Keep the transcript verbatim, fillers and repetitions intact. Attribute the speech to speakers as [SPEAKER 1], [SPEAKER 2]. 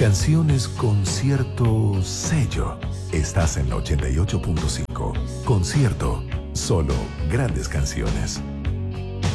[SPEAKER 1] Canciones con cierto sello. Estás en la ochenta y ocho punto cinco. Concierto. Solo grandes canciones.